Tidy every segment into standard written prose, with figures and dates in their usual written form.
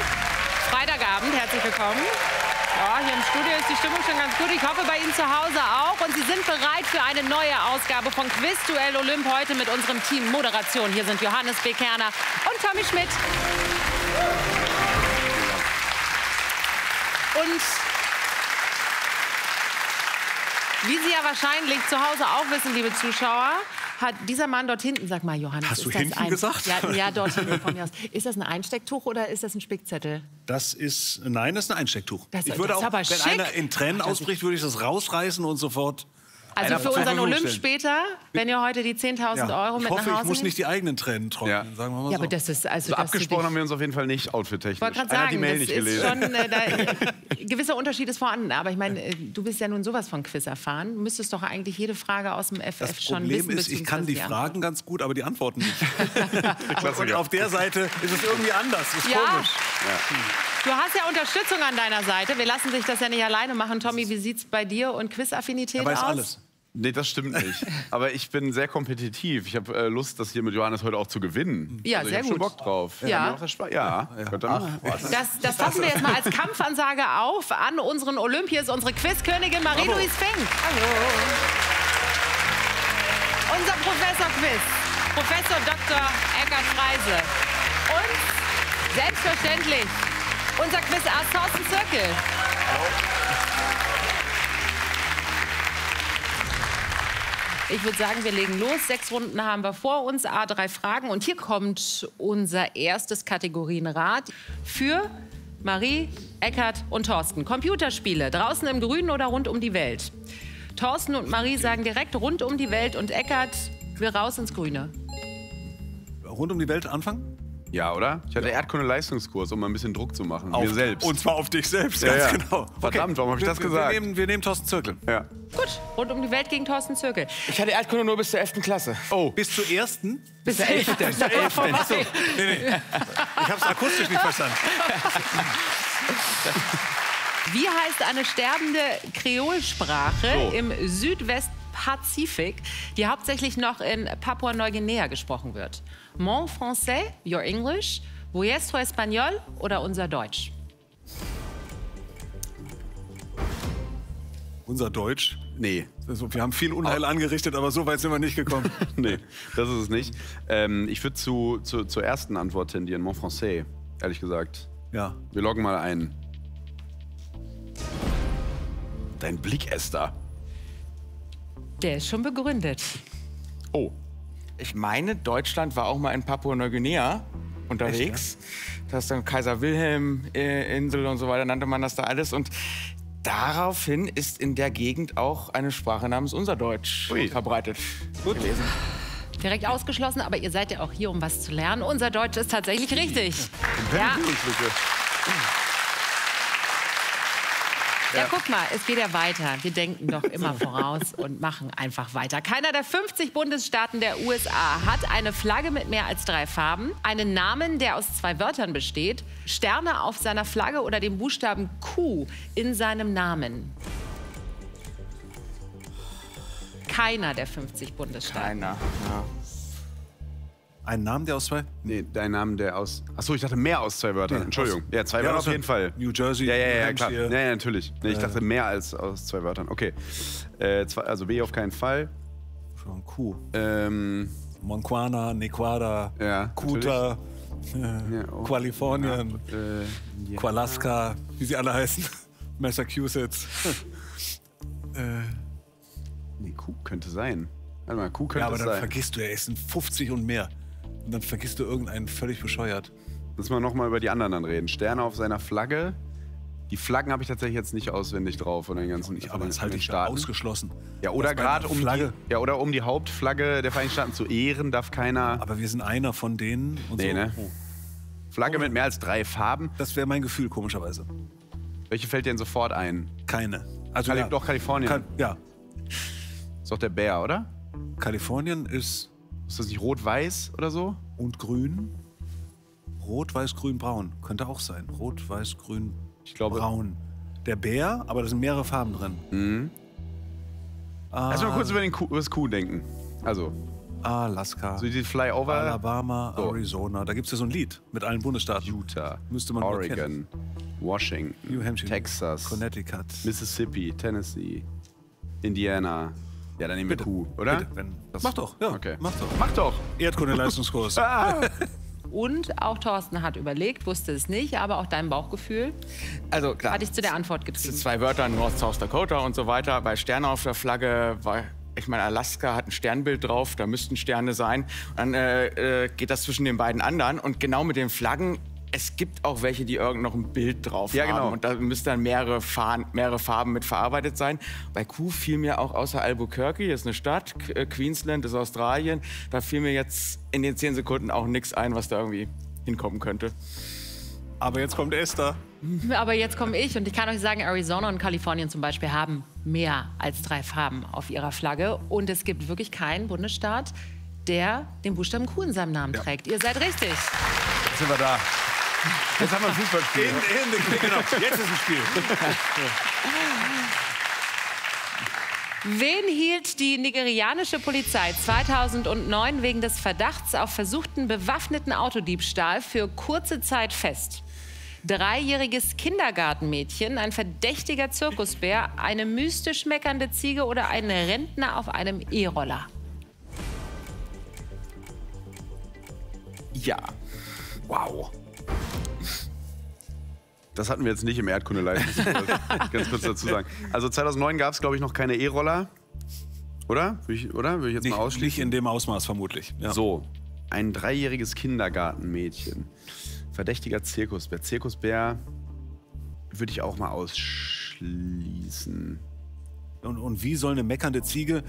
Freitagabend, herzlich willkommen. Ja, hier im Studio ist die Stimmung schon ganz gut. Ich hoffe, bei Ihnen zu Hause auch. Und Sie sind bereit für eine neue Ausgabe von Quizduell Olymp heute mit unserem Team Moderation. Hier sind Johannes B. Kerner und Tommy Schmidt. Und wie Sie ja wahrscheinlich zu Hause auch wissen, liebe Zuschauer, hat dieser Mann dort hinten, sag mal, Johannes. Hast du hinten gesagt? Ja, dort hinten von mir aus. Ist das ein Einstecktuch oder ist das ein Spickzettel? Das ist, nein, das ist ein Einstecktuch. Ich würde auch, wenn einer in Tränen ausbricht, würde ich das rausreißen und sofort... Also für unseren Olymp später, wenn ihr heute die 10.000 Euro mit nach Hause Ich hoffe, ich muss nehmt? nicht die eigenen Tränen trocknen, sagen wir mal so. Ja, aber das ist also abgesprochen haben wir uns auf jeden Fall nicht outfit-technisch. Ich wollte gerade Einer hat die sagen, Mail das nicht gelesen. ist schon, gewisser Unterschied ist vorhanden. Aber ich meine, du bist ja nun sowas von Quiz erfahren. Du müsstest doch eigentlich jede Frage aus dem FF Das schon Problem wissen. ist, ich kann die Fragen ganz gut, aber die Antworten nicht. Und auf der Seite ist es irgendwie anders. Das ist komisch. Ja. Du hast ja Unterstützung an deiner Seite. Wir lassen sich das ja nicht alleine machen. Tommy, wie sieht's bei dir und Quizaffinität aus? Er weiß alles. Nee, das stimmt nicht. Aber ich bin sehr kompetitiv. Ich habe Lust, das hier mit Johannes heute auch zu gewinnen. Ja, also sehr ich gut. Schon Bock drauf. Ja. Ja. Das fassen wir jetzt mal als Kampfansage auf an unseren Olymp. Hier ist unsere Quizkönigin Marie-Louise Fink. Hallo. Unser Professor Quiz, Professor Dr. Eckart Freise. Und selbstverständlich unser Quiz-Ass Thorsten Zirkel. Ich würde sagen, wir legen los. 6 Runden haben wir vor uns, A3 Fragen. Und hier kommt unser erstes Kategorienrad für Marie, Eckart und Thorsten. Computerspiele, draußen im Grünen oder rund um die Welt? Thorsten und Marie sagen direkt rund um die Welt und Eckart will raus ins Grüne. Rund um die Welt anfangen? Ja, oder? Ich hatte Erdkunde-Leistungskurs, um mal ein bisschen Druck zu machen. Mir selbst. Und zwar auf dich selbst, Ja, ganz ja. genau. Verdammt, warum habe ich das gesagt? Wir nehmen Thorsten Zirkel. Ja. Gut, rund um die Welt gegen Thorsten Zirkel. Ich hatte Erdkunde nur bis zur 11. Klasse. Oh. Bis zur ersten? Bis zur 11. Bis zur 11. Achso, nee. Ich habe es akustisch nicht verstanden. Wie heißt eine sterbende Kreolsprache im Südwestpazifik, die hauptsächlich noch in Papua-Neuguinea gesprochen wird? Mon Français, Your English, Vuestro Español oder unser Deutsch? Unser Deutsch? Nee. Also, wir haben viel Unheil angerichtet, aber so weit sind wir nicht gekommen. Nee, das ist es nicht. Ich würde zur ersten Antwort tendieren, Mon Français, ehrlich gesagt. Ja. Wir loggen mal ein. Dein Blick, Esther. Der ist schon begründet. Oh. Ich meine, Deutschland war auch mal in Papua-Neuguinea unterwegs. Das ist dann Kaiser-Wilhelm-Insel und so weiter, nannte man das da alles. Und daraufhin ist in der Gegend auch eine Sprache namens Unserdeutsch verbreitet gewesen. Direkt ausgeschlossen, aber ihr seid ja auch hier, um was zu lernen. Unser Deutsch ist tatsächlich richtig. Ja. Ja, guck mal, es geht ja weiter. Wir denken doch immer voraus und machen einfach weiter. Keiner der 50 Bundesstaaten der USA hat eine Flagge mit mehr als 3 Farben, einen Namen, der aus 2 Wörtern besteht, Sterne auf seiner Flagge oder den Buchstaben Q in seinem Namen. Keiner der 50 Bundesstaaten. Keiner. Ja. Einen Namen, der aus 2? Nee, dein Name, der aus... Achso, ich dachte mehr aus 2 Wörtern. Nee, Entschuldigung. Ja, 2 Wörter auf jeden Fall. New Jersey, Ja, klar. Hampshire. Ja, natürlich. Nee, ich dachte mehr als aus 2 Wörtern. Okay. Also B auf keinen Fall. Schon Q. Monquana, Nequada, Ja, Kuta, oh. Kalifornien, Qualaska, wie sie alle heißen. Massachusetts. Nee, Q könnte sein. Warte mal, Q könnte Ja, aber es dann sein. vergisst du ja, es sind 50 und mehr. Und dann vergisst du irgendeinen völlig bescheuert. Müssen wir noch mal über die anderen dann reden. Sterne auf seiner Flagge. Die Flaggen habe ich tatsächlich jetzt nicht auswendig drauf von den ganzen Aber das halte ich für ausgeschlossen. Ja, oder Das bei einer gerade Flagge. um die Hauptflagge der Vereinigten Staaten zu ehren, darf keiner. Aber wir sind einer von denen. Und Nee, so. ne? Oh. Flagge mit mehr als 3 Farben. Das wäre mein Gefühl, komischerweise. Welche fällt dir denn sofort ein? Keine. Also ja. Doch, Kalifornien. Ja. Ist doch der Bär, oder? Kalifornien ist Ist das nicht rot-weiß oder so? und grün. Rot, weiß, grün, braun. Könnte auch sein. Rot, weiß, grün, Ich glaube. braun. Der Bär, aber da sind mehrere Farben drin. Lass mal kurz über das Q denken. Also, Alaska, So die Flyover. Alabama, Arizona. Da gibt es ja so ein Lied mit allen Bundesstaaten. Utah, Müsste man nur kennen. Oregon, Washington, New Hampshire, Texas, Connecticut. Mississippi, Tennessee, Indiana. Ja, dann nehmen wir Q, oder? Bitte, mach doch, ja. Okay. Mach doch. Mach doch. Erdkunde-Leistungskurs. Und auch Thorsten hat überlegt, wusste es nicht, aber auch dein Bauchgefühl Also klar, hat dich zu der Antwort es getrieben. sind 2 Wörter, North, South Dakota und so weiter. Bei Sterne auf der Flagge war, ich meine, Alaska hat ein Sternbild drauf, da müssten Sterne sein. Und dann geht das zwischen den beiden anderen. Und genau mit den Flaggen, es gibt auch welche, die irgend noch ein Bild drauf Ja, haben. genau. Und da müssten dann mehrere Farben mit verarbeitet sein. Bei Q fiel mir auch außer Albuquerque, das ist eine Stadt, Queensland ist Australien, da fiel mir jetzt in den 10 Sekunden auch nichts ein, was da irgendwie hinkommen könnte. Aber jetzt kommt Esther. Aber jetzt komme ich und ich kann euch sagen, Arizona und Kalifornien zum Beispiel haben mehr als 3 Farben auf ihrer Flagge. Und es gibt wirklich keinen Bundesstaat, der den Buchstaben Q in seinem Namen trägt. Ihr seid richtig. Jetzt sind wir da. Jetzt haben wir ein Fußballspiel. Genau, jetzt ist ein Spiel. Wen hielt die nigerianische Polizei 2009 wegen des Verdachts auf versuchten bewaffneten Autodiebstahl für kurze Zeit fest? 3-jähriges Kindergartenmädchen, ein verdächtiger Zirkusbär, eine mystisch meckernde Ziege oder ein Rentner auf einem E-Roller? Ja. Wow. Das hatten wir jetzt nicht im Erdkunde-Leistungskurs. Ganz kurz dazu sagen. Also 2009 gab es, glaube ich, noch keine E-Roller. Oder? Würde ich jetzt mal ausschließen? Nicht in dem Ausmaß vermutlich. Ja. So, ein 3-jähriges Kindergartenmädchen. Verdächtiger Zirkusbär. Zirkusbär würde ich auch mal ausschließen. Und wie soll eine meckernde Ziege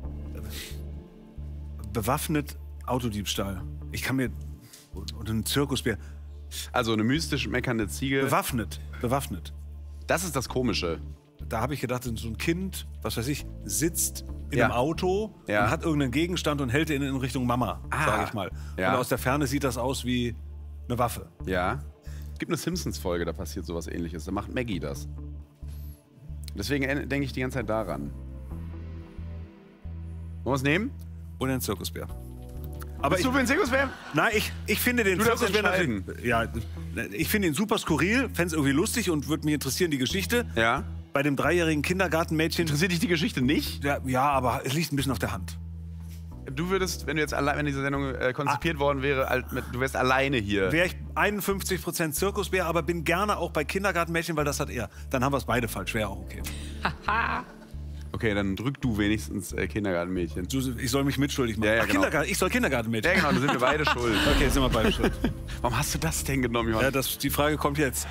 bewaffnet Autodiebstahl? Ich kann mir... Und ein Zirkusbär... Also eine mystisch meckernde Ziege. Bewaffnet. Das ist das Komische. Da habe ich gedacht, so ein Kind, was weiß ich, sitzt in Ja. einem Auto Ja. und hat irgendeinen Gegenstand und hält ihn in Richtung Mama, sage ich mal. Ja. Und aus der Ferne sieht das aus wie eine Waffe. Ja. Es gibt eine Simpsons-Folge, da passiert sowas Ähnliches. Da macht Maggie das. Deswegen denke ich die ganze Zeit daran. Wollen wir es nehmen? Und ein Zirkusbär. Aber Bist du für den Zirkusbär? Nein, ich finde den Du darfst Zirkusbär entscheiden. natürlich- Ja, ich finde ihn super skurril, fände es irgendwie lustig und würde mich interessieren, die Geschichte. Ja. Bei dem 3-jährigen Kindergartenmädchen. Interessiert dich die Geschichte nicht? Ja, aber es liegt ein bisschen auf der Hand. Du würdest, wenn du jetzt allein, wenn diese Sendung konzipiert worden wäre, du wärst alleine hier. Wäre ich 51% Zirkusbär, aber bin gerne auch bei Kindergartenmädchen, weil das hat er. Dann haben wir es beide falsch, wäre auch okay. Okay, dann drück du wenigstens Kindergartenmädchen. Ich soll mich mitschuldig machen. Ja, ja, Ach, genau. Ich soll Kindergartenmädchen. Ja, genau, dann sind wir beide schuld. Okay, sind wir beide schuld. Warum hast du das denn genommen, Johann? Ja, die Frage kommt jetzt.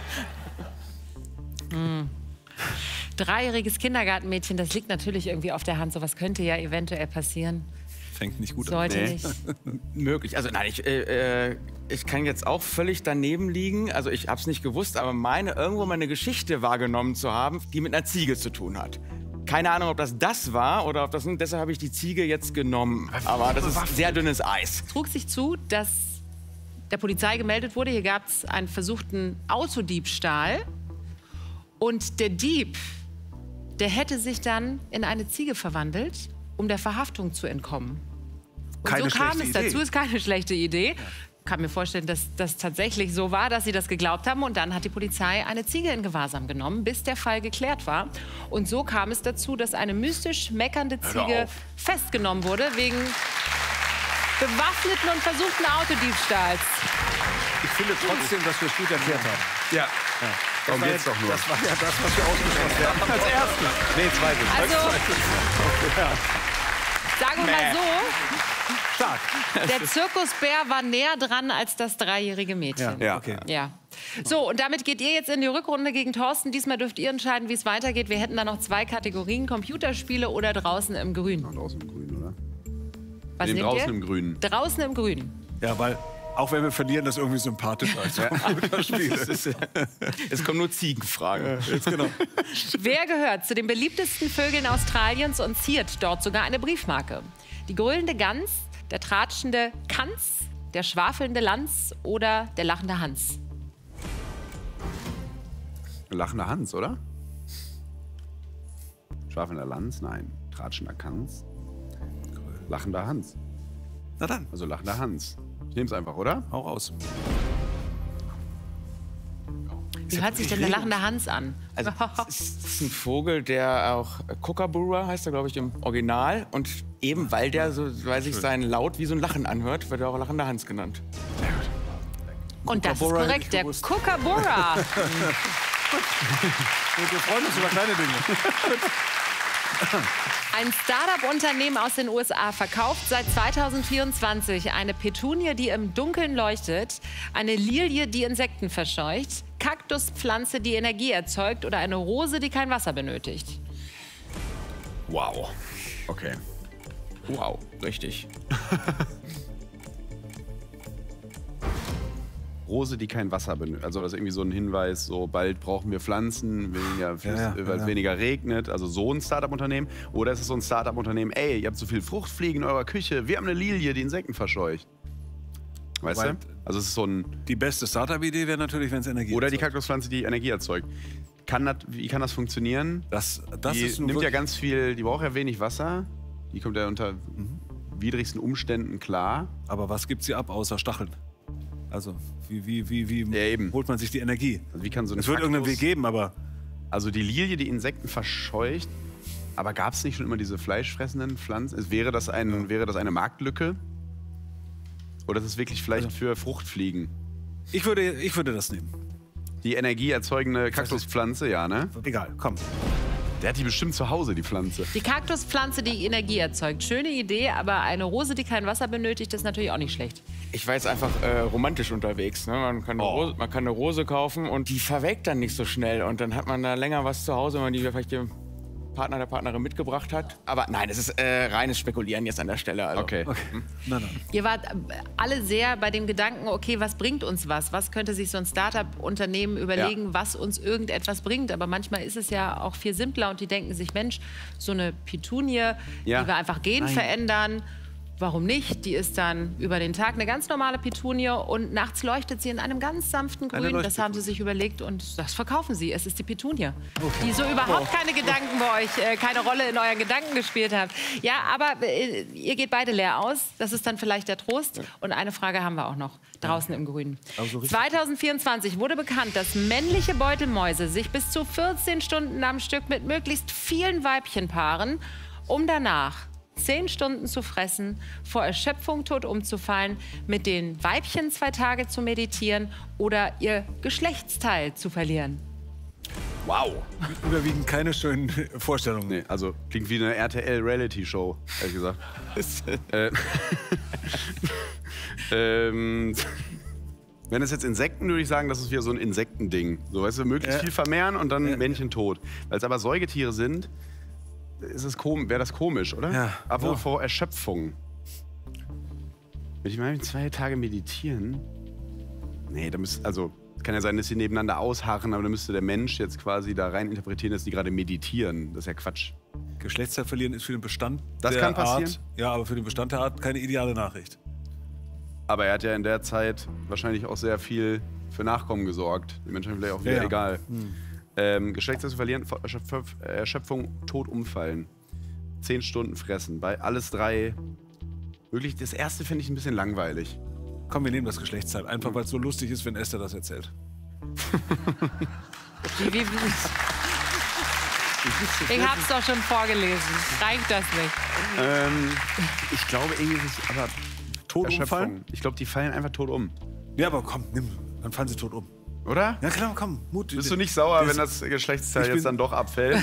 3-jähriges Kindergartenmädchen, das liegt natürlich irgendwie auf der Hand. Sowas könnte ja eventuell passieren. Fängt nicht gut an. Sollte Nee. nicht. Möglich. Also nein, ich kann jetzt auch völlig daneben liegen. Also ich habe es nicht gewusst, aber meine irgendwo mal eine Geschichte wahrgenommen zu haben, die mit einer Ziege zu tun hat. Keine Ahnung, ob das war oder ob das... Deshalb habe ich die Ziege jetzt genommen. Aber das ist sehr dünnes Eis. Trug sich zu, dass der Polizei gemeldet wurde, hier gab es einen versuchten Autodiebstahl. Und der Dieb, der hätte sich dann in eine Ziege verwandelt, um der Verhaftung zu entkommen. Und Keine so kam schlechte es Idee. dazu, ist keine schlechte Idee. Ich kann mir vorstellen, dass das tatsächlich so war, dass sie das geglaubt haben. Und dann hat die Polizei eine Ziege in Gewahrsam genommen, bis der Fall geklärt war. Und so kam es dazu, dass eine mystisch meckernde Ziege festgenommen wurde wegen bewaffneten und versuchten Autodiebstahls. Ich finde trotzdem, dass wir es gut erklärt haben. Ja. Darum war geht's doch nur. Das war ja das, was wir ausgeschlossen haben. Als erstes. Nee, zweites. Also, sagen wir mal so, Stark. der Zirkusbär war näher dran als das 3-jährige Mädchen. Ja. Okay. Ja. So, und damit geht ihr jetzt in die Rückrunde gegen Thorsten. Diesmal dürft ihr entscheiden, wie es weitergeht. Wir hätten da noch 2 Kategorien, Computerspiele oder draußen im Grün. Draußen im Grün, oder? Was Nehmen nehmt draußen ihr? im Grün. Draußen im Grün. Ja, weil auch wenn wir verlieren, das ist irgendwie sympathischer als Computerspiele. Es kommen nur Ziegenfragen. Jetzt genau. Wer gehört zu den beliebtesten Vögeln Australiens und ziert dort sogar eine Briefmarke? Die grölende Gans, der tratschende Kans, der schwafelnde Lanz oder der lachende Hans? Lachender Hans, oder? Schwafelnder Lanz? Nein. Tratschender Kanz? Lachender Hans. Na dann. Also lachender Hans. Ich nehme es einfach, oder? Hau raus. Wie hört sich denn der lachende Hans an? Also, es ist ein Vogel, der auch Kookaburra heißt er, glaube ich, im Original. Und eben weil der so, weil sich sein Laut wie so ein Lachen anhört, wird er auch lachender Hans genannt. Und das ist korrekt, der Kookaburra. Wir freuen uns über kleine Dinge. Ein Start-up-Unternehmen aus den USA verkauft seit 2024 eine Petunie, die im Dunkeln leuchtet, eine Lilie, die Insekten verscheucht, Kaktuspflanze, die Energie erzeugt oder eine Rose, die kein Wasser benötigt. Wow. Okay. Wow, richtig. Rose, die kein Wasser benötigt. Also das ist irgendwie so ein Hinweis, so bald brauchen wir Pflanzen, weil es weniger regnet. Also so ein Startup-Unternehmen. Oder ist es so ein Startup-Unternehmen, ey, ihr habt so viel Fruchtfliegen in eurer Küche, wir haben eine Lilie, die Insekten verscheucht. Weißt du? Also es ist so ein... Die beste Startup-Idee wäre natürlich, wenn es Energie Oder die erzeugt. Kaktuspflanze, die Energie erzeugt. Wie kann das funktionieren? Das Die ist nun nimmt ja wirklich- ganz viel, die braucht ja wenig Wasser. Die kommt ja unter widrigsten Umständen klar. Aber was gibt sie ab, außer Stacheln? Also, wie Ja, eben. holt man sich die Energie? Also wie kann so ein Es wird irgendeinen Kaktus- Weg geben, aber Also die Lilie, die Insekten verscheucht. Aber gab es nicht schon immer diese fleischfressenden Pflanzen? Wäre das eine Marktlücke? Oder ist es wirklich vielleicht für Fruchtfliegen? ich würde das nehmen. Die energieerzeugende Kaktuspflanze, ja, ne? Egal, komm. Der hat die bestimmt zu Hause, die Pflanze. Die Kaktuspflanze, die Energie erzeugt. Schöne Idee, aber eine Rose, die kein Wasser benötigt, ist natürlich auch nicht schlecht. Ich war jetzt einfach romantisch unterwegs. Ne? Man kann eine Rose kaufen und die verwelkt dann nicht so schnell. Und dann hat man da länger was zu Hause, wenn man die vielleicht dem Partner, der Partnerin mitgebracht hat. Aber nein, es ist reines Spekulieren jetzt an der Stelle. Also. Okay. Nein. Ihr wart alle sehr bei dem Gedanken, okay, was bringt uns was? Was könnte sich so ein Start-up-Unternehmen überlegen, was uns irgendetwas bringt? Aber manchmal ist es ja auch viel simpler und die denken sich, Mensch, so eine Petunie, die wir einfach Gen verändern. Warum nicht? Die ist dann über den Tag eine ganz normale Petunie und nachts leuchtet sie in einem ganz sanften Grün. Das haben sie sich überlegt und das verkaufen sie. Es ist die Petunie, die so überhaupt keine Gedanken bei euch, keine Rolle in euren Gedanken gespielt hat. Ja, aber ihr geht beide leer aus. Das ist dann vielleicht der Trost. Und eine Frage haben wir auch noch draußen im Grünen. 2024 wurde bekannt, dass männliche Beutelmäuse sich bis zu 14 Stunden am Stück mit möglichst vielen Weibchen paaren, um danach 10 Stunden zu fressen, vor Erschöpfung tot umzufallen, mit den Weibchen 2 Tage zu meditieren oder ihr Geschlechtsteil zu verlieren. Wow. Überwiegend keine schönen Vorstellungen. Nee, also klingt wie eine RTL-Reality-Show, ehrlich gesagt. Wenn es jetzt Insekten, würde ich sagen, das ist wieder so ein Insektending. So, weißt du, möglichst viel vermehren und dann Männchen tot. Weil es aber Säugetiere sind, wäre das komisch, oder? Ja. Aber vor Erschöpfung. Wenn ich mal 2 Tage meditieren. Nee, es kann ja sein, dass sie nebeneinander ausharren, aber dann müsste der Mensch jetzt quasi da rein interpretieren, dass die gerade meditieren. Das ist ja Quatsch. Geschlechtsteil verlieren ist für den Bestand Das der kann passieren? Art, ja, aber für den Bestand der Art keine ideale Nachricht. Aber er hat ja in der Zeit wahrscheinlich auch sehr viel für Nachkommen gesorgt. Die Menschen haben vielleicht auch wieder egal. Geschlechtsteil zu verlieren, vor Erschöpfung, tot umfallen. 10 Stunden fressen. Bei alles 3. Wirklich, das erste finde ich ein bisschen langweilig. Komm, wir nehmen das Geschlechtsteil. Einfach, weil es so lustig ist, wenn Esther das erzählt. Ich hab's doch schon vorgelesen. Reicht das nicht? Ich glaube, irgendwie ist es aber Tot Erschöpfung. umfallen? Ich glaube, die fallen einfach tot um. Ja, aber komm, nimm. Dann fallen sie tot um. Oder? Ja, klar, komm. Mut. Bist du nicht sauer, wenn das Geschlechtsteil jetzt dann doch abfällt?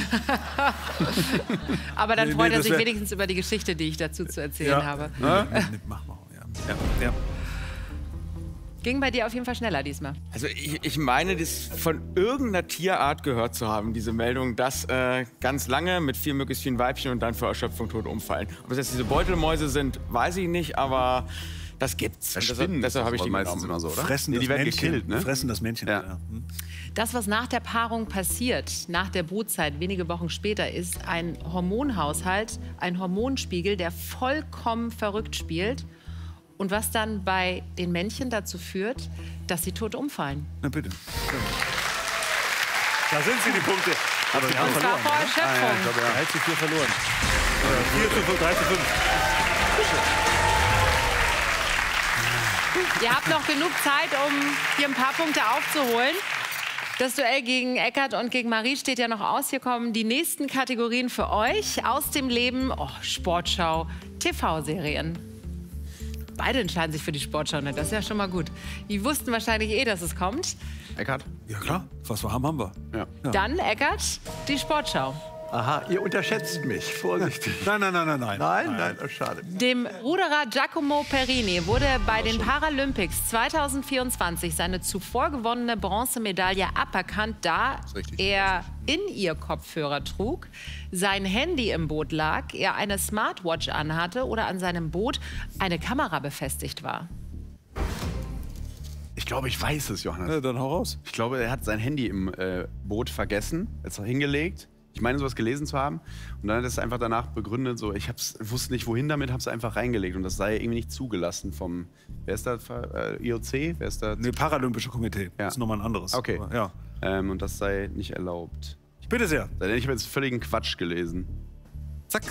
Aber dann Nee, freut er das sich wär- wenigstens über die Geschichte, die ich dazu zu erzählen habe. Mach mal. Ja. Ging bei dir auf jeden Fall schneller diesmal. Also ich meine, das von irgendeiner Tierart gehört zu haben, diese Meldung, dass ganz lange mit möglichst vielen Weibchen und dann vor Erschöpfung tot umfallen. Ob es jetzt diese Beutelmäuse sind, weiß ich nicht, aber das gibt's. Und deshalb habe ich die meistens genommen. immer so, oder? Fressen Nee, das die werden Männchen. gekillt, ne? Fressen das Männchen. Ja. Das, was nach der Paarung passiert, nach der Brutzeit, wenige Wochen später, ist ein Hormonhaushalt, ein Hormonspiegel, der vollkommen verrückt spielt. Und was dann bei den Männchen dazu führt, dass sie tot umfallen. Na bitte. Da sind sie, die Punkte. Aber wir haben Und zwar verloren. vor Erschöpfung. 3:4 verloren. 4:5, 3:5. Ihr habt noch genug Zeit, um hier ein paar Punkte aufzuholen. Das Duell gegen Eckart und gegen Marie steht ja noch aus. Hier kommen die nächsten Kategorien für euch aus dem Leben. Sportschau, TV-Serien. Beide entscheiden sich für die Sportschau, ne? Das ist ja schon mal gut. Die wussten wahrscheinlich dass es kommt. Eckart? Ja klar, was wir haben, haben wir. Ja. Dann, Eckart, die Sportschau. Aha, ihr unterschätzt mich. Vorsichtig. Nein. Nein, schade. Dem Ruderer Giacomo Perini wurde bei den Paralympics 2024 seine zuvor gewonnene Bronzemedaille aberkannt, da er in ihr Kopfhörer trug, sein Handy im Boot lag, er eine Smartwatch anhatte oder an seinem Boot eine Kamera befestigt war. Ich glaube, ich weiß es, Johannes. Ja, dann hau raus. Ich glaube, er hat sein Handy im Boot vergessen, jetzt hingelegt. Ich meine, sowas gelesen zu haben. Und dann hat er es einfach danach begründet, so, wusste nicht, wohin damit, habe es einfach reingelegt. Und das sei irgendwie nicht zugelassen vom, wer ist da, IOC? Wer ist da? Nee, Paralympische Komitee. Ja. Das ist nochmal ein anderes. Okay. Aber, ja. Und das sei nicht erlaubt. Bitte sehr. Ich habe jetzt völligen Quatsch gelesen. Zack.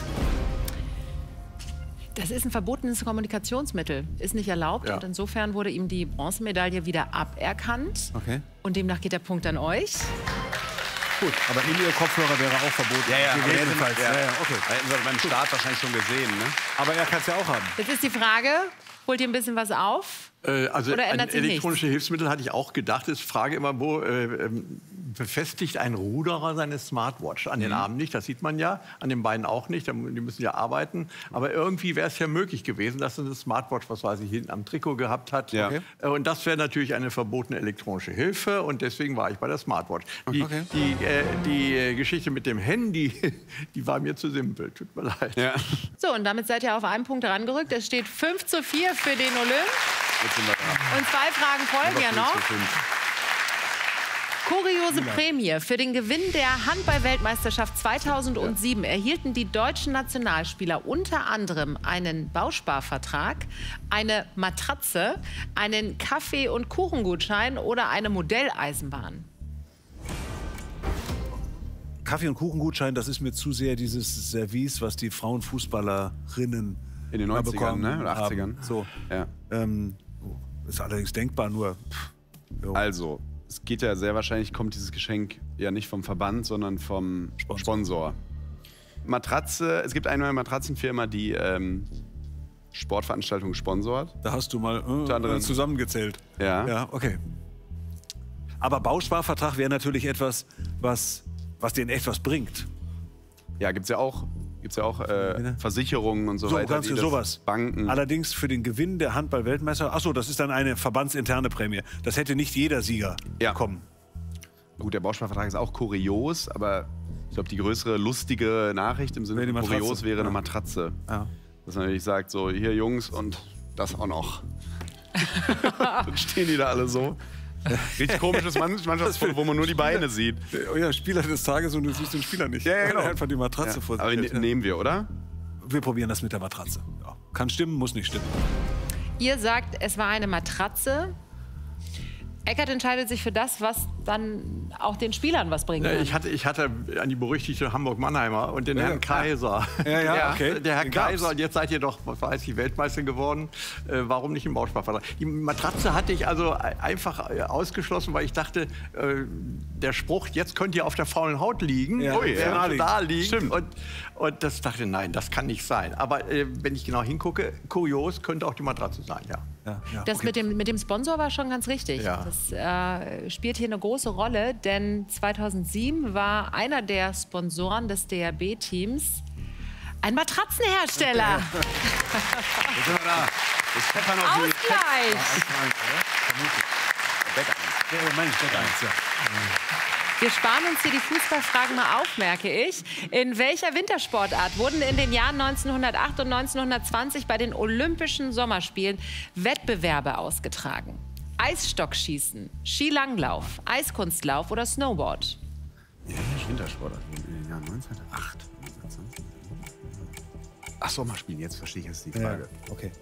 Das ist ein verbotenes Kommunikationsmittel, ist nicht erlaubt. Ja. Und insofern wurde ihm die Bronzemedaille wieder aberkannt. Okay. Und demnach geht der Punkt an euch. Gut, aber in ihr Kopfhörer wäre auch verboten. Gegebenenfalls. Ja, okay. Da hätten sie beim Start wahrscheinlich schon gesehen, ne? Aber er kann es ja auch haben. Jetzt ist die Frage, holt ihr ein bisschen was auf? Also Oder an ändert sich elektronische Hilfsmittel hatte ich auch gedacht. Ich frage immer, wo befestigt ein Ruderer seine Smartwatch? An den Armen nicht, das sieht man ja. An den Beinen auch nicht, die müssen ja arbeiten. Aber irgendwie wäre es ja möglich gewesen, dass er eine Smartwatch, was weiß ich, hinten am Trikot gehabt hat. Ja. Okay. Und das wäre natürlich eine verbotene elektronische Hilfe. Und deswegen war ich bei der Smartwatch. Die Geschichte mit dem Handy, die war mir zu simpel. Tut mir leid. Ja. So, und damit seid ihr auf einen Punkt herangerückt. Es steht 5:4 für den Olymp. Jetzt sind wir da. Und 2 Fragen folgen ja noch. Kuriose Prämie für den Gewinn der Handball-Weltmeisterschaft 2007 erhielten die deutschen Nationalspieler unter anderem einen Bausparvertrag, eine Matratze, einen Kaffee- und Kuchengutschein oder eine Modelleisenbahn. Kaffee- und Kuchengutschein, das ist mir zu sehr dieses Service, was die Frauenfußballerinnen in den 90ern, ne? Oder 80ern. So. Ja. Ist allerdings denkbar, nur... Also, es geht ja sehr wahrscheinlich, kommt dieses Geschenk ja nicht vom Verband, sondern vom Sponsor. Matratze, es gibt eine Matratzenfirma, die Sportveranstaltungen sponsort. Da hast du mal zusammengezählt. Ja. Ja, okay. Aber Bausparvertrag wäre natürlich etwas, was denen echt was bringt. Ja, gibt's ja auch Versicherungen und so weiter. Sowas. Banken. Allerdings für den Gewinn der Handball-Weltmeister, achso, das ist dann eine verbandsinterne Prämie. Das hätte nicht jeder Sieger bekommen. Gut, der Bausparvertrag ist auch kurios, aber ich glaube, die größere lustige Nachricht im Sinne von kurios wäre eine Matratze. Ja. Dass man natürlich sagt, so, hier Jungs und das auch noch. Dann stehen die da alle so. Richtig komisches Mannschaftsfoto, wo man nur die Beine sieht. Ja, Spieler des Tages und du siehst den Spieler nicht. Ja, genau. Einfach die Matratze vor sich. Aber nehmen wir, oder? Wir probieren das mit der Matratze. Ja. Kann stimmen, muss nicht stimmen. Ihr sagt, es war eine Matratze. Eckart entscheidet sich für das, was dann auch den Spielern was bringen kann. Ich hatte an die berüchtigte Hamburg-Mannheimer und den Herrn Kaiser. Ja, okay. Der Herr Kaiser, und jetzt seid ihr doch, was weiß ich, Weltmeister geworden. Warum nicht im Bausparvertrag? Die Matratze hatte ich also einfach ausgeschlossen, weil ich dachte, der Spruch, jetzt könnt ihr auf der faulen Haut liegen, da liegen. Stimmt. Und das dachte, nein, das kann nicht sein. Aber wenn ich genau hingucke, kurios könnte auch die Matratze sein, ja. Das mit dem Sponsor war schon ganz richtig. Ja. Das spielt hier eine große Rolle, denn 2007 war einer der Sponsoren des DRB-Teams ein Matratzenhersteller. Jetzt sind wir da. Ausgleich! Wir sparen uns hier die Fußballfragen mal auf, merke ich. In welcher Wintersportart wurden in den Jahren 1908 und 1920 bei den Olympischen Sommerspielen Wettbewerbe ausgetragen? Eisstockschießen, Skilanglauf, Eiskunstlauf oder Snowboard? Wintersportart in den Jahren 1908. Ach, Sommerspielen, jetzt verstehe ich jetzt die Frage. Ja, okay.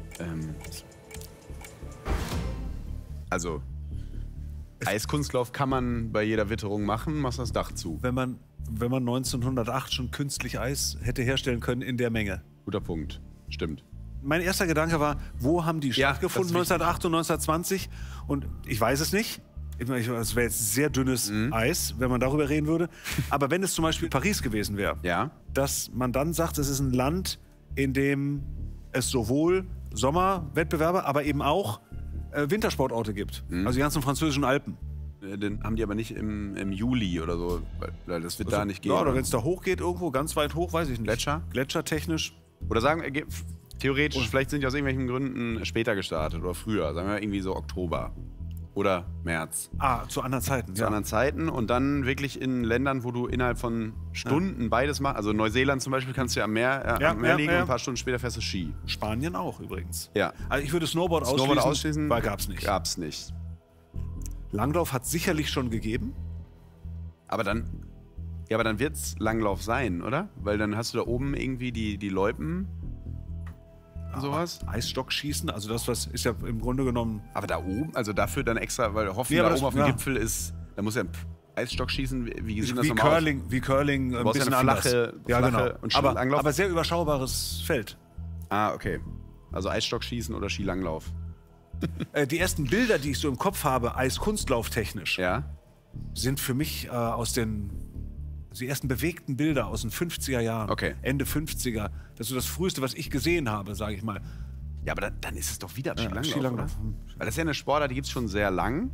Also, Eiskunstlauf kann man bei jeder Witterung machen, machst das Dach zu. Wenn man 1908 schon künstlich Eis hätte herstellen können in der Menge. Guter Punkt, stimmt. mein erster Gedanke war, wo haben die stattgefunden, 1908 und 1920? Und ich weiß es nicht. Es wäre jetzt sehr dünnes Eis, wenn man darüber reden würde. Aber wenn es zum Beispiel Paris gewesen wäre, dass man dann sagt, es ist ein Land, in dem es sowohl Sommerwettbewerbe, aber eben auch Wintersportorte gibt. Also die ganzen französischen Alpen. Den haben die aber nicht im Juli oder so, weil das wird da nicht gehen. Ja, oder wenn es da hochgeht irgendwo, ganz weit hoch, weiß ich nicht. Gletscher? Gletschertechnisch. Oder sagen, theoretisch, vielleicht sind die aus irgendwelchen Gründen später gestartet oder früher. Sagen wir irgendwie so Oktober oder März. Zu anderen Zeiten. Zu anderen Zeiten und dann wirklich in Ländern, wo du innerhalb von Stunden beides machst. Also Neuseeland zum Beispiel kannst du ja am Meer liegen und ein paar Stunden später fährst du Ski. Spanien auch übrigens. Ja. Also ich würde Snowboard ausschließen, weil gab's nicht. Gab's nicht. Langlauf hat sicherlich schon gegeben. Aber dann wird's Langlauf sein, oder? Weil dann hast du da oben irgendwie die Loipen. Sowas? Eisstockschießen, also das, was ist ja im Grunde genommen. Aber da oben, also dafür dann extra, weil hoffen da oben auf dem Gipfel ist, da muss ja Eisstockschießen, wie sieht das nochmal aus? Wie Curling, ein bisschen flache und Skilanglauf. Aber sehr überschaubares Feld. Okay. Also Eisstockschießen oder Skilanglauf. Die ersten Bilder, die ich so im Kopf habe, Eiskunstlauftechnisch, sind für mich die ersten bewegten Bilder aus den 50er Jahren, Ende 50er. Das ist so das Früheste, was ich gesehen habe, sage ich mal. Ja, aber dann ist es doch wieder Skilanglauf. Weil das ist ja eine Sportart, die gibt es schon sehr lang.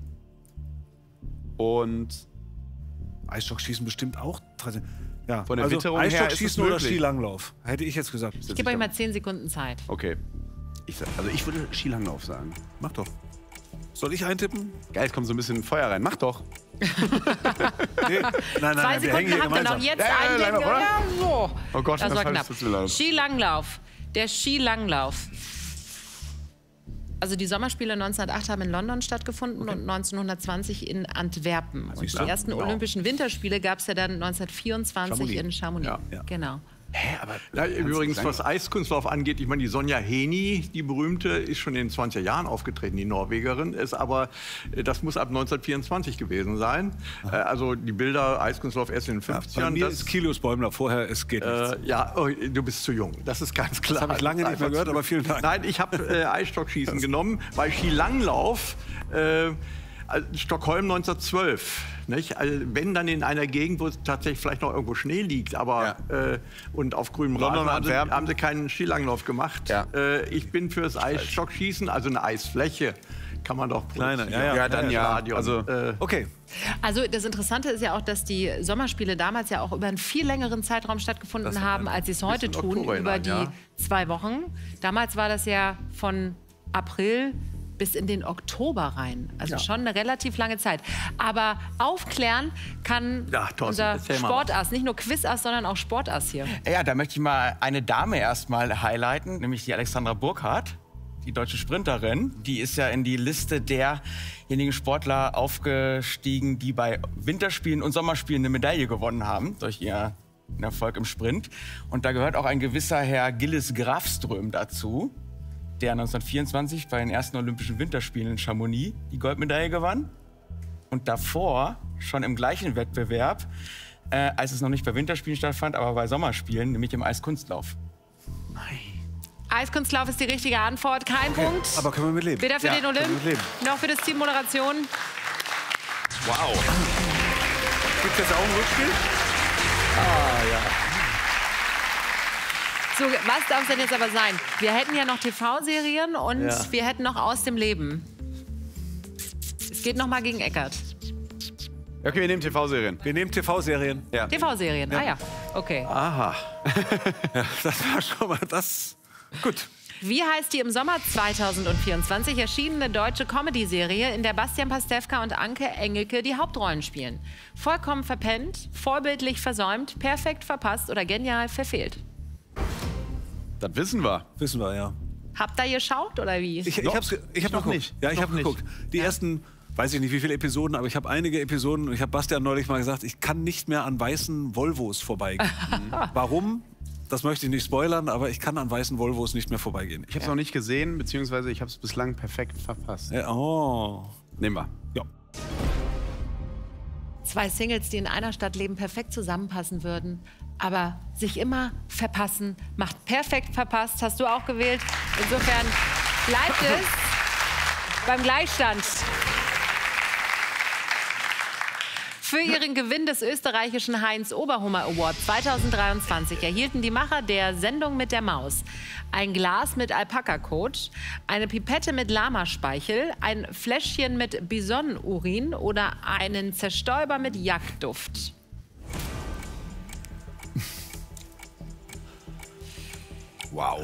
Und Eisstockschießen bestimmt auch. Ja, von der Witterung Eisstockschießen oder Skilanglauf, hätte ich jetzt gesagt. Ich gebe euch mal 10 Sekunden Zeit. Okay. Ich würde Skilanglauf sagen. Mach doch. Soll ich eintippen? Geil, es kommt so ein bisschen Feuer rein. Mach doch. Nein, 2 Sekunden habt ihr noch jetzt eintippen. Ja, so. Oh Gott, das war knapp. Leid. Skilanglauf. Der Skilanglauf. Also die Sommerspiele 1908 haben in London stattgefunden und 1920 in Antwerpen. Und die ersten Olympischen Winterspiele gab es ja dann 1924 in Chamonix. Ja. Genau. Aber übrigens, was Eiskunstlauf angeht, ich meine, die Sonja Heni, die berühmte, ist schon in den 20er Jahren aufgetreten, die Norwegerin, das muss ab 1924 gewesen sein. Also die Bilder Eiskunstlauf erst in den 50ern. Bei mir ist Kilius Bäumler, vorher, es geht nicht. Du bist zu jung, das ist ganz klar. Das habe ich lange nicht mehr gehört, aber vielen Dank. Nein, ich habe Eisstockschießen genommen, weil Skilanglauf, Stockholm 1912. Nicht? Also wenn dann in einer Gegend, wo tatsächlich vielleicht noch irgendwo Schnee liegt, aber und auf grünem Rasen haben sie keinen Skilanglauf gemacht. Ja. Ich bin fürs Eisstockschießen, also eine Eisfläche. Kann man doch kleiner. Also, okay. Also das Interessante ist ja auch, dass die Sommerspiele damals ja auch über einen viel längeren Zeitraum stattgefunden haben, als sie es heute tun, über die 2 Wochen. Damals war das ja von April bis in den Oktober rein. Also schon eine relativ lange Zeit. Aber aufklären kann unser Sportass, nicht nur Quizass, sondern auch Sportass hier. Ja, da möchte ich mal eine Dame erstmal highlighten, nämlich die Alexandra Burkhardt, die deutsche Sprinterin. Die ist ja in die Liste derjenigen Sportler aufgestiegen, die bei Winterspielen und Sommerspielen eine Medaille gewonnen haben, durch ihren Erfolg im Sprint. Und da gehört auch ein gewisser Herr Gilles Grafström dazu, der 1924 bei den ersten Olympischen Winterspielen in Chamonix die Goldmedaille gewann. Und davor, schon im gleichen Wettbewerb, als es noch nicht bei Winterspielen stattfand, aber bei Sommerspielen, nämlich im Eiskunstlauf. Eiskunstlauf ist die richtige Antwort. Kein Punkt. Aber können wir mit leben. Weder für den Olymp, noch für das Team Moderation. Wow. Gibt es jetzt auch ein Rückspiel? So, was darf es denn jetzt aber sein? Wir hätten ja noch TV-Serien und wir hätten noch Aus dem Leben. Es geht noch mal gegen Eckart. Okay, wir nehmen TV-Serien. Wir nehmen TV-Serien. Ja. TV-Serien, okay. Aha. Das war schon mal das. Gut. Wie heißt die im Sommer 2024 erschienene deutsche Comedy-Serie, in der Bastian Pastewka und Anke Engelke die Hauptrollen spielen? Vollkommen verpennt, vorbildlich versäumt, perfekt verpasst oder genial verfehlt? Das wissen wir. Wissen wir, ja. Habt ihr geschaut oder wie? Ich habe noch nicht. Ja, ich habe geguckt. Die ersten, weiß ich nicht wie viele Episoden, aber ich habe einige Episoden. Ich habe Bastian neulich mal gesagt, ich kann nicht mehr an weißen Volvos vorbeigehen. Warum? Das möchte ich nicht spoilern, aber ich kann an weißen Volvos nicht mehr vorbeigehen. Ich habe es noch nicht gesehen, beziehungsweise ich habe es bislang perfekt verpasst. Oh. Nehmen wir. Zwei Singles, die in einer Stadt leben, perfekt zusammenpassen würden, aber sich immer verpassen, macht perfekt verpasst. Hast du auch gewählt. Insofern bleibt es beim Gleichstand. Für ihren Gewinn des österreichischen Heinz Oberhummer Award 2023 erhielten die Macher der Sendung mit der Maus ein Glas mit Alpaka-Kot, eine Pipette mit Lamaspeichel, ein Fläschchen mit Bison-Urin oder einen Zerstäuber mit Jagdduft. Wow.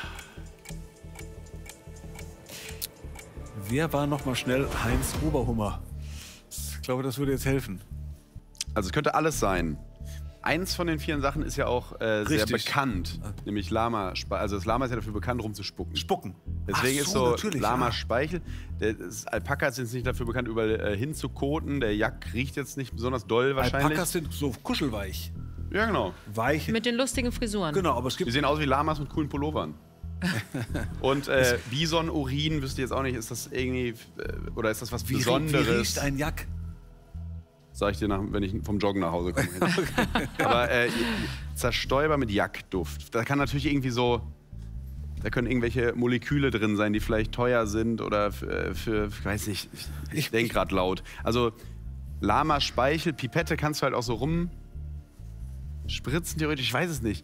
Wer war noch mal schnell Heinz Oberhummer? Ich glaube, das würde jetzt helfen. Also es könnte alles sein. Eins von den 4 Sachen ist ja auch sehr bekannt, nämlich Lama-Speichel. Also das Lama ist ja dafür bekannt, rumzuspucken. Spucken. Deswegen ist so Lama-Speichel. Das Alpaka ist jetzt nicht dafür bekannt, überall hinzukoten. Der Jack riecht jetzt nicht besonders doll wahrscheinlich. Alpakas sind so kuschelweich. Ja, genau. Weich. Mit den lustigen Frisuren. Genau, aber es gibt... Die sehen aus wie Lamas mit coolen Pullovern. Und Bison-Urin, wüsste ich jetzt auch nicht, ist das irgendwie... oder ist das was Besonderes? Wie riecht ein Jack? Sag ich dir, wenn ich vom Joggen nach Hause komme. Aber Zerstäuber mit Jagdduft. Da kann natürlich irgendwie so... Da können irgendwelche Moleküle drin sein, die vielleicht teuer sind oder für ich weiß nicht, ich denke gerade laut. Also Lama-Speichel, Pipette kannst du halt auch so rumspritzen, theoretisch, ich weiß es nicht.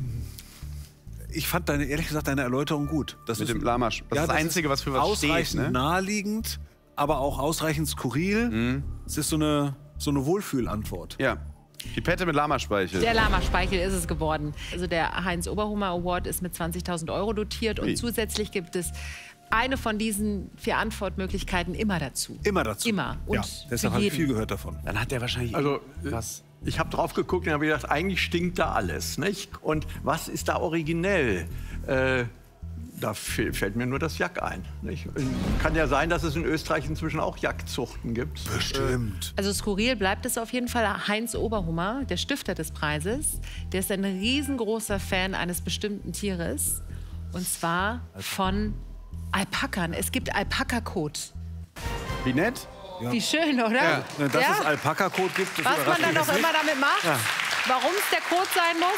Ich fand ehrlich gesagt deine Erläuterung gut. Das Mit ist dem Lama, das ist das Einzige, was für was steht. Ausreichend naheliegend, aber auch ausreichend skurril. Es ist so eine Wohlfühlantwort. Ja. Pipette mit Lamaspeichel. Der Lamaspeichel ist es geworden. Also der Heinz Oberhummer Award ist mit 20.000 € dotiert und zusätzlich gibt es eine von diesen 4 Antwortmöglichkeiten immer dazu. Immer dazu. Immer. Und ja, deshalb habe ich viel gehört davon. Dann hat der wahrscheinlich was. Ich habe drauf geguckt und habe gedacht, eigentlich stinkt da alles, nicht? Und was ist da originell? Da fällt mir nur das Jack ein. Nicht? Kann ja sein, dass es in Österreich inzwischen auch Jagdzuchten gibt. Bestimmt. Also skurril bleibt es auf jeden Fall. Heinz Oberhummer, der Stifter des Preises, der ist ein riesengroßer Fan eines bestimmten Tieres. Und zwar von Alpakan. Es gibt Alpaka-Kot. Wie nett. Ja. Wie schön, oder? Ja. Dass es Alpaka-Kot gibt, das was man dann überrascht auch mich immer nicht. damit macht, Ja. warum es der Kot sein muss.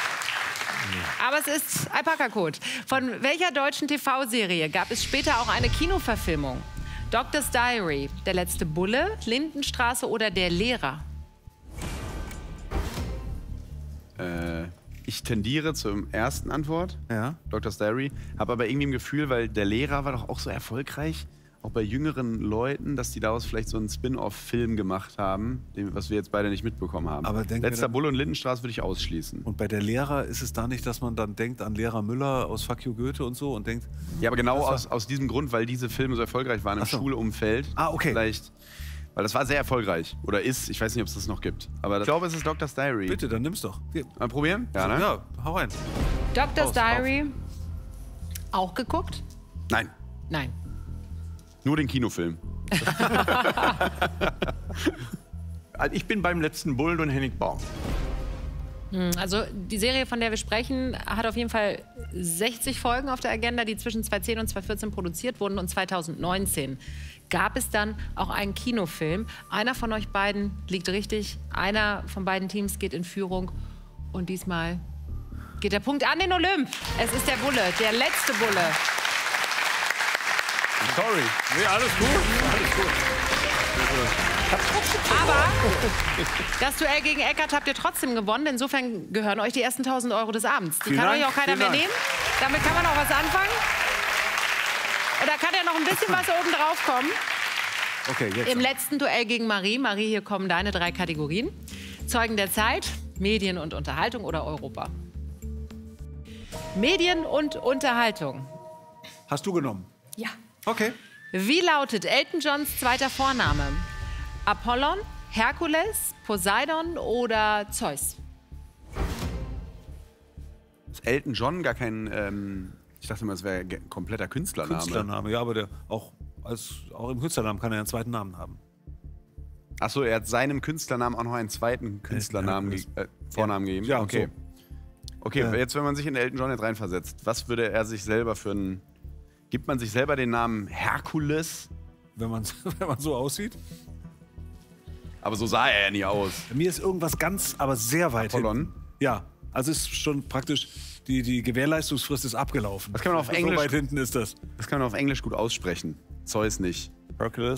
Aber es ist Alpaka-Kot. Von welcher deutschen TV-Serie gab es später auch eine Kinoverfilmung? Doctor's Diary, Der letzte Bulle, Lindenstraße oder Der Lehrer? Ich tendiere zur ersten Antwort, Ja. Doctor's Diary, habe aber irgendwie ein Gefühl, weil der Lehrer war doch auch so erfolgreich, auch bei jüngeren Leuten, dass die daraus vielleicht so einen Spin-off-Film gemacht haben, was wir jetzt beide nicht mitbekommen haben. Aber denken wir Letzter dann- Bulle und Lindenstraße würde ich ausschließen. Und bei der Lehrer ist es da nicht, dass man dann denkt an Lehrer Müller aus Fuck you Goethe und so und denkt, Ja, aber genau aus diesem Grund, weil diese Filme so erfolgreich waren im Ach so. Schulumfeld. Ah, okay. Vielleicht, weil das war sehr erfolgreich. Oder ist, ich weiß nicht, ob es das noch gibt. Aber ich glaube, es ist Doctor's Diary. bitte, dann nimm's doch. Mal probieren? Ja, ne? Ja, hau rein. Doctor's Raus, Diary. Auch geguckt? Nein, Nein. nur den Kinofilm. Also ich bin beim letzten Bullen und Henning Baum. Also die Serie, von der wir sprechen, hat auf jeden Fall 60 Folgen auf der Agenda, die zwischen 2010 und 2014 produziert wurden. Und 2019 gab es dann auch einen Kinofilm. Einer von euch beiden liegt richtig, einer von beiden Teams geht in Führung. Und diesmal geht der Punkt an den Olymp. Es ist der Bulle, der letzte Bulle. Sorry. Nee, alles gut. Alles gut. Aber das Duell gegen Eckart habt ihr trotzdem gewonnen. Insofern gehören euch die ersten 1.000 € des Abends. Die Vielen kann Dank, euch auch keiner vielen mehr Dank. nehmen. Damit kann man auch was anfangen. Und da kann ja noch ein bisschen was oben drauf kommen. Okay, jetzt. Im letzten Duell gegen Marie. Marie, hier kommen deine 3 Kategorien. Zeugen der Zeit, Medien und Unterhaltung oder Europa? Medien und Unterhaltung. Hast du genommen? Ja. Okay. Wie lautet Elton Johns zweiter Vorname? Apollon, Herkules, Poseidon oder Zeus? Ist Elton John gar kein, ich dachte immer, es wäre ein kompletter Künstlername. Künstlername, ja, aber der auch im Künstlernamen kann er einen zweiten Namen haben. Achso, er hat seinem Künstlernamen auch noch einen zweiten Künstlernamen, Vornamen gegeben? Ja, okay. so. Okay, jetzt, wenn man sich in Elton John jetzt reinversetzt, was würde er sich selber für einen... Gibt man sich selber den Namen Herkules? Wenn man so aussieht. Aber so sah er ja nie aus. Bei mir ist irgendwas aber sehr weit Apollon? hinten. Ja, also ist schon praktisch, die Gewährleistungsfrist ist abgelaufen. Das kann man auf Englisch, so weit hinten ist das. Das kann man auf Englisch gut aussprechen. Zeus nicht. Hercules.